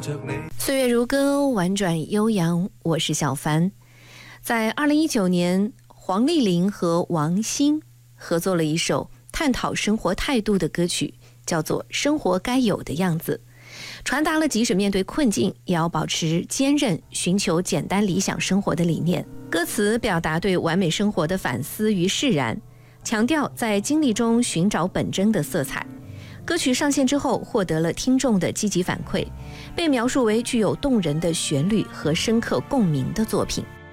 岁月如歌，婉转悠扬，我是小凡。在2019年，黄丽玲和王心合作了一首探讨生活态度的歌曲，叫做《生活该有的样子》，传达了即使面对困境也要保持坚韧，寻求简单理想生活的理念。歌词表达对完美生活的反思与释然，强调在经历中寻找本真的色彩。歌曲上线之后获得了听众的积极反馈，被描述为具有动人的旋律和深刻共鸣的作品。